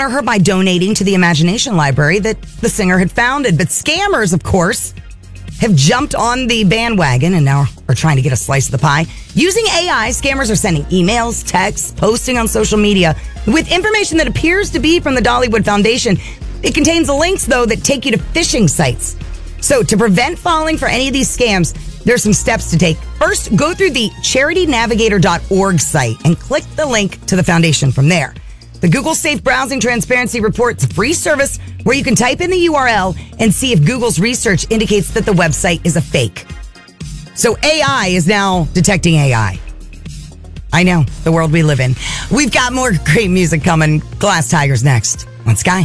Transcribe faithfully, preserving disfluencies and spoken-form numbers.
honor her by donating to the Imagination Library that the singer had founded. But scammers, of course, have jumped on the bandwagon and now are trying to get a slice of the pie. Using A I, scammers are sending emails, texts, posting on social media with information that appears to be from the Dollywood Foundation. It contains links, though, that take you to phishing sites. So to prevent falling for any of these scams, there's some steps to take. First, go through the charity navigator dot org site and click the link to the foundation from there. The Google Safe Browsing Transparency Report's a free service where you can type in the U R L and see if Google's research indicates that the website is a fake. So A I is now detecting A I. I know, the world we live in. We've got more great music coming. Glass Tigers next on Sky.